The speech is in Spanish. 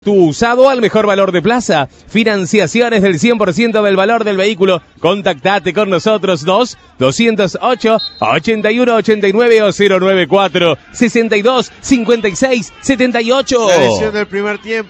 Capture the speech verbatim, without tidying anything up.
Tu usado al mejor valor de plaza. Financiaciones del cien por ciento del valor del vehículo. Contactate con nosotros dos doscientos ocho ochenta y uno ochenta y nueve o cero nueve cuatro sesenta y dos cincuenta y seis setenta y ocho. La lesión del primer tiempo.